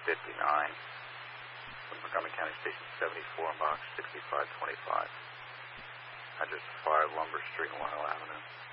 Montgomery County Station 74 in box 6525. Address 5 Lumber Street, Long Avenue.